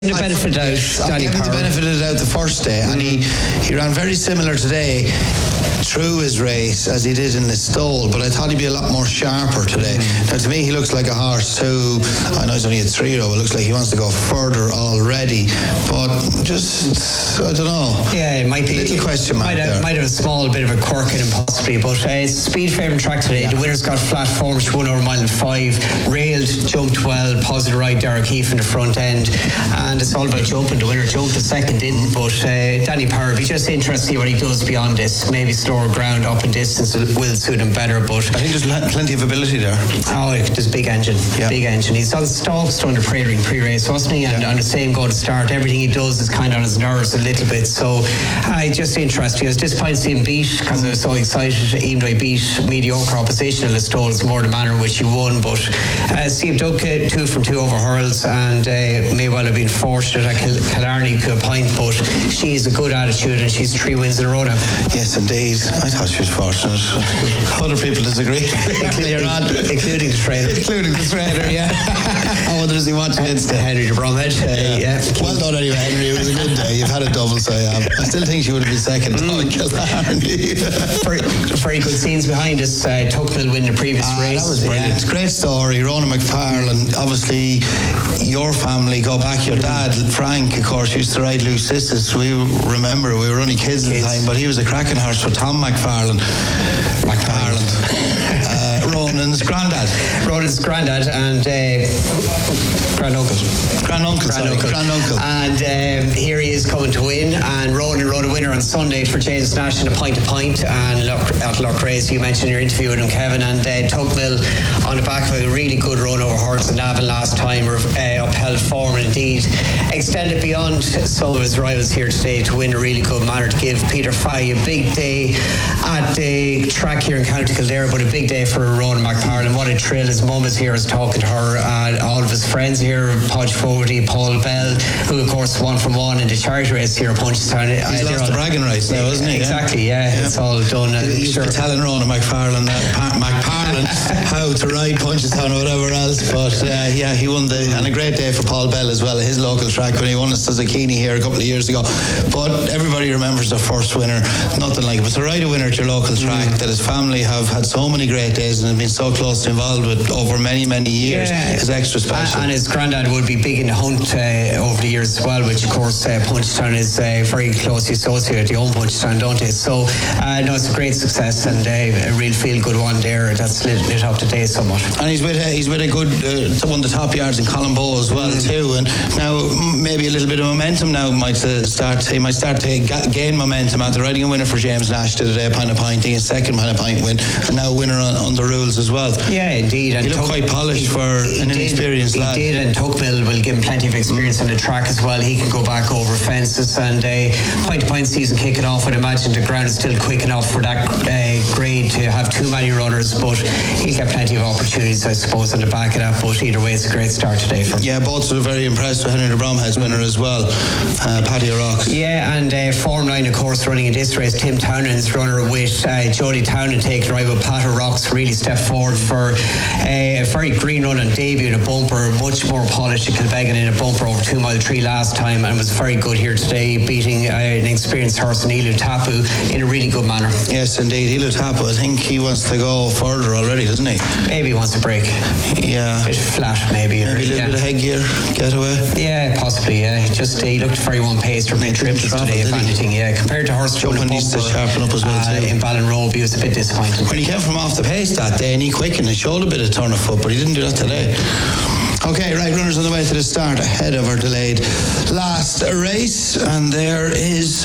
The benefit out, Danny Power. The benefit of the doubt the first day, and he ran very similar today through his race as he did in Listowel, but I thought he'd be a lot more sharper today. Now to me he looks like a horse too. I know he's only a 3-year-old, it looks like he wants to go further already, but just I don't know. Yeah, it might be a little question mark there. Might have a small bit of a quirk in him possibly, but it's a speed favourite track today. The winner's got flat form, she won over a mile and 5, railed, jumped well, positive right, Derek Heath in the front end, and it's all about jumping. The winner jumped, the second didn't, but Danny Power, be just interested to see what he does beyond this. Maybe slower ground up in distance will suit him better, but I think there's plenty of ability there. Oh, there's a big engine. Big engine. He's on stalks under pre-race, wasn't he? And on the same go to start, everything he does is kind of on his nerves a little bit, so just interesting. I was disappointed to see him beat because I was so excited, even though he beat mediocre opposition in Listowel. It's more the manner in which he won, but see him dug 2 from 2 over hurls, and may well have been fortunate at Killarney to a point, but she's a good attitude and she's 3 wins in a row now. Yes, indeed. I thought she was fortunate. Other people disagree. Including the trainer. Yeah. I wonder does he watch against Henry de Bromhead. Well done anyway, Henry. It was a good day. You've had a double, so I still think she would have been second. Very good scenes behind us. Tuckmill win the previous race. That was brilliant. Great story. Rona McFarlane, obviously your family go back. Your dad, Frank, of course, used to ride Loose Sisters. We remember, we were only kids at the time, but he was a cracking horse for Tom McFarlane. Ronan's granddad. And granduncle. And here he is coming to win, and Ronan rode a winner on Sunday for James Nash in a point to point, and at Loughrea, you mentioned in your interview with him, Kevin, and Tuckmill on the back of a really good run over Horse and Navan last time, upheld form and indeed extended beyond some of his rivals here today to win a really good manner, to give Peter Fahey a big day at the track here in County Kildare, but a big day for Ronan McFarlane. What a thrill. His mum is here, is talking to her, and all of his friends here, Podge Fogarty, Paul Bell, who of course won from 1 in the charity race here at Punchestown. He's lost the bragging rights now, hasn't he? Exactly, it's all done. He's telling Ronan McFarlane how to ride Punchestown or whatever else, but he won and a great day for Paul Bell as well, his local track, when he won at Suzuki here a couple of years ago. But everybody remembers the first winner, nothing like it. But to ride a winner at your local track that his family have had so many great days and have been so close involved with over many years is extra special. And his granddad would be big in the hunt over the years as well, which of course Punchestown is very closely associated. They own Punchestown, don't they? So no, it's a great success and a real feel good one there that's lit up today somewhat. And he's with a good one of the top yards in Colombo as well too, and now maybe a little bit of momentum now might start to gain momentum after riding a winner for James Nash today, a point, a second point win, and now a winner on the rules as well. Yeah, indeed. And he looked quite polished for an inexperienced lad. He did, and Tuckmill will give him plenty of experience on the track as well. He can go back over fences, and point season kicking off. I'd imagine the ground is still quick enough for that grade to have too many runners, but he'll get plenty of opportunities, I suppose, on the back of that. But either way, it's a great start today for him. Yeah, both were very impressed with Henry de Bromhead's winner as well, Paddy O'Rourke. Yeah, and Form 9, of course, running in this race, Tim Townend's runner with Jodie Townend taking right with Pat O'Rourke's really stepped forward for a very green run and debut in a bumper, much more polished to Kilbeggan in a bumper over 2 mile 3 last time, and was very good here today, beating an experienced horse in Ilu Tapu in a really good manner. Yes, indeed. Ilu Tapu, I think he wants to go further already, doesn't he? Maybe he wants to break. Yeah. A bit flat, maybe. Maybe a little bit of headgear, getaway. Yeah, possibly, yeah. He looked very one-paced for mid-trips today, if anything, yeah. Compared to horse jumping needs to sharpen up as well, too. In Ballinrobe, he was a bit disappointed. When he came from off the pace that day and he quickened and showed a bit of turn of foot, but he didn't do that today. Okay, right, runners on the way to the start ahead of our delayed last race, and there is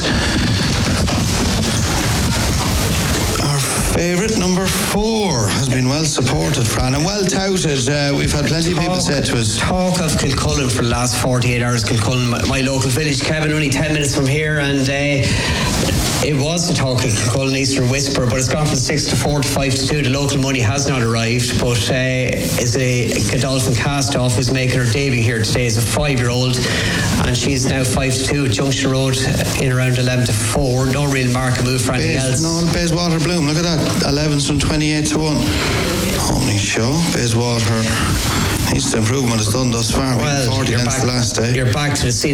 our favourite number 4 has been well supported, Fran, and well touted. We've had plenty of people say to us. Talk of Kilcullen for the last 48 hours. Kilcullen, my local village, Kevin, only 10 minutes from here, and it was the talk of Kilcullen Eastern Whisper, but it's gone from 6 to 4 to 5 to 2. The local money has not arrived, but is a Godolphin cast-off who's making her debut here today as a 5-year-old, and she's now 5 to 2 at Junction Road in around 11 to 4. No real market move for anything else. No, Bayswater Bloom, look at that. 11's from 28 to 1. Opening show, Bayswater. Needs to improve what it's done thus far. Well, 40 against the last day. You're back to the scene